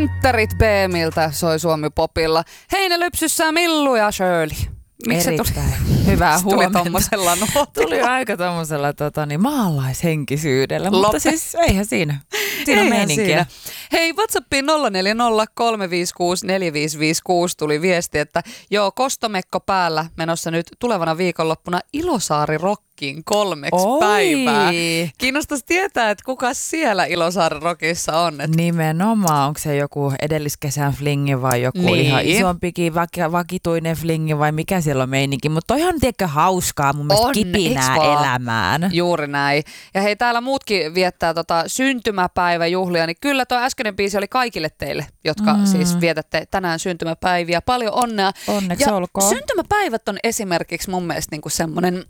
Synttärit BMiltä soi Suomi Popilla. Heinälypsyssä Millu ja Shirley. Miksi se tuli? Hyvää huomenta. Tuli tommosella nuotilla. Tuli aika tommosella maalaishenkisyydellä, mutta siis eihän siinä. Siinä on meininkiä. Hei, WhatsAppiin 040 356 4556 tuli viesti, että joo, kostomekko päällä menossa nyt tulevana viikonloppuna Ilosaari Rockiin 3 päivää. Kiinnostaisi tietää, että kuka siellä Ilosaari Rockissa on. Että... Nimenomaan, onko se joku edelliskesän flingi vai joku ihan isompikin vakituinen flingi vai mikä siellä on meininki. Mutta toihan tiedäkö hauskaa mun mielestä kipinää elämään. Juuri näin. Ja hei, täällä muutkin viettää syntymäpäiväjuhlia, niin kyllä toi äskeinen biisi oli kaikille teille, jotka siis vietätte tänään syntymäpäiviä. Paljon onnea. Onneksi olkoon. Syntymäpäivät on esimerkiksi mun mielestä niinku semmoinen...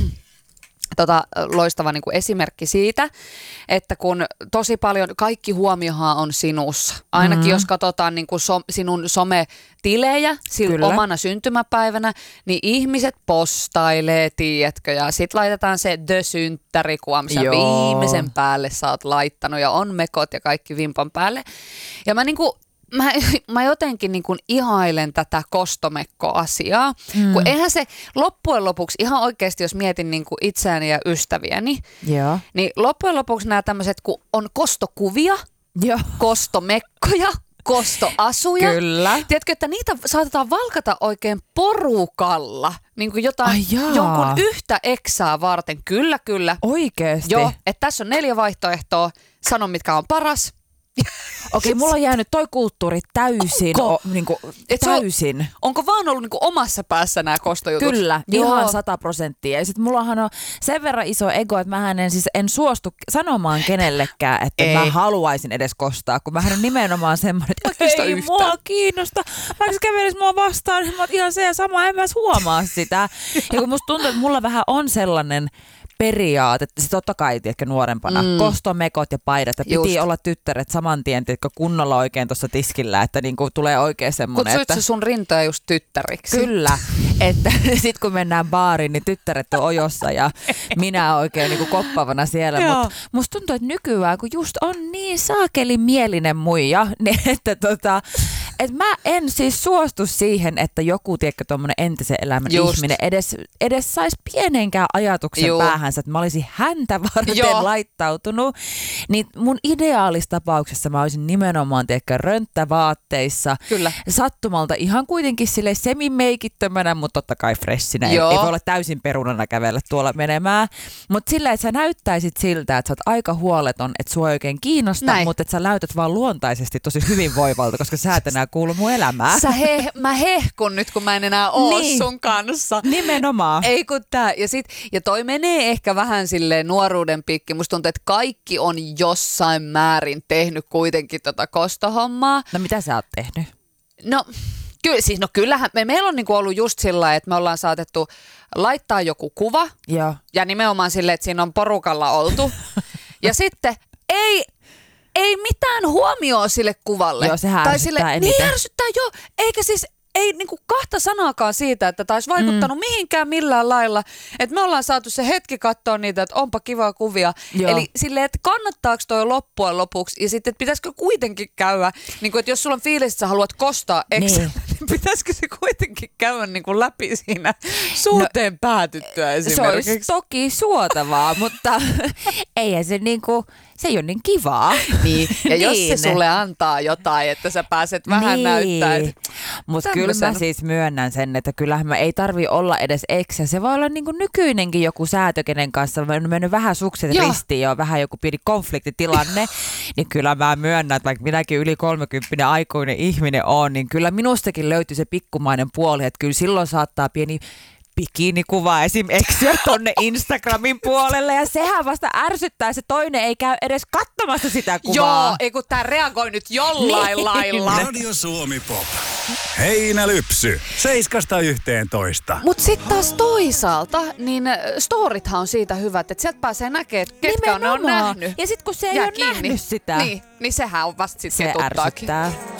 loistava niin kuin esimerkki siitä, että kun tosi paljon, kaikki huomiohan on sinussa. Ainakin jos katsotaan niin kuin sinun sometilejä omana syntymäpäivänä, niin ihmiset postailee, tiedätkö, ja sit laitetaan se synttärikuva, missä viimeisen päälle sä oot laittanut, ja on mekot ja kaikki vimpan päälle. Ja mä jotenkin niin kuin ihailen tätä kostomekko-asiaa, kun eihän se loppujen lopuksi ihan oikeasti, jos mietin niin kuin itseäni ja ystäviäni, niin loppujen lopuksi nämä tämmöiset, kun on kostokuvia, kostomekkoja, kostoasuja. Kyllä. Tiedätkö, että niitä saatetaan valkata oikein porukalla, niin kuin jonkun yhtä eksää varten. Kyllä. Oikeesti? Joo, että tässä on 4 vaihtoehtoa, sano mitkä on paras. Okei, mulla on jäänyt toi kulttuuri täysin. Täysin. Onko vaan ollut niinku omassa päässä nämä kostojutut? Kyllä, ihan 100%. Ja sit mullahan on sen verran iso ego, että mähän en suostu sanomaan kenellekään, että mä haluaisin edes kostaa, kun mähän on nimenomaan semmoinen, että ei mua kiinnosta. Vaikka kävelis mua vastaan, niin mä oon ihan se ja sama, en mä edes huomaa sitä. Ja kun musta tuntuu, että mulla vähän on sellainen periaate, että se totta kai, tiedätkö, nuorempana, kostomekot ja paidat, ja piti olla tyttäret saman tien, tiedätkö, kunnolla oikein tuossa tiskillä, että niinku tulee oikein semmoinen, että... Kutsuit sun rintoja just tyttäriksi. Kyllä, että sit kun mennään baariin, niin tyttäret on ojossa ja minä oikein niinku koppaavana siellä, mutta musta tuntuu, että nykyään, kun just on niin saakeli mielinen muija, niin että mä en siis suostu siihen, että joku, tiedätkö, tommonen entisen elämän ihminen edes saisi pienenkään ajatuksen päähänsä, että mä olisin häntä varten laittautunut. Niin mun ideaalistapauksessa mä olisin nimenomaan, tiedätkö, rönttävaatteissa. Kyllä. Sattumalta ihan kuitenkin sille semi-meikittömänä, mutta totta kai freshinä. Ei voi olla täysin perunana kävellä tuolla menemään. Mutta sillä, että sä näyttäisit siltä, että sä oot aika huoleton, että sua ei oikein kiinnosta, mutta että sä näytät vaan luontaisesti tosi hyvinvoivalta, koska sä et enää kuulu mun elämään. Mä hehkun nyt, kun mä en enää oo sun kanssa. Nimenomaan. Ei kun tää. Ja toi menee ehkä vähän silleen nuoruuden pikki. Musta tuntuu, että kaikki on jossain määrin tehnyt kuitenkin tota kostohommaa. No mitä sä oot tehnyt? No kyllähän meillä on niinku ollut just sillä lailla, että me ollaan saatettu laittaa joku kuva. Joo. Ja nimenomaan silleen, että siinä on porukalla oltu. Ja sitten ei mitään huomioon sille kuvalle. Joo, se ärsyttää eniten. Niin ärsyttää, eikä siis ei niinku kahta sanaakaan siitä, että tämä olisi vaikuttanut mihinkään millään lailla. Että me ollaan saatu se hetki katsoa niitä, että onpa kivaa kuvia. Joo. Eli silleen, että kannattaako toi loppujen lopuksi ja sitten, että pitäisikö kuitenkin käydä, niin kuin, että jos sulla on fiilis, että sä haluat kostaa niin pitäisikö se kuitenkin käydä niin kuin läpi siinä suuteen päätyttyä esimerkiksi? Se olisi toki suotavaa, mutta eihän se niinku... Se ei ole niin kivaa. Niin. Ja jos se sulle antaa jotain, että sä pääset vähän näyttää. Mutta kyllä mä siis myönnän sen, että kyllähän mä ei tarvi olla edes eksä. Se voi olla niin kuin nykyinenkin joku säätö, kenen kanssa on mennyt vähän sukset ristiin ja on vähän joku pieni konfliktitilanne. Niin kyllä mä myönnän, että vaikka minäkin yli 30 aikuinen ihminen on, niin kyllä minustakin löytyy se pikkumainen puoli, että kyllä silloin saattaa pieni bikinikuva esim. Eksyä tonne Instagramin puolelle ja sehän vasta ärsyttää, se toinen ei käy edes katsomassa sitä kuvaa. Joo, ei kun tää reagoi nyt jollain lailla. Radio Suomi Pop. Heinälypsy. 7–11. Mut sit taas toisaalta, niin storithan on siitä hyvät, että sieltä pääsee näkemään, että ketkä on nähnyt. Ja sit kun se ei ole nähnyt sitä. Niin sehän on vasta sit ketuttaakin. Se ärsyttää.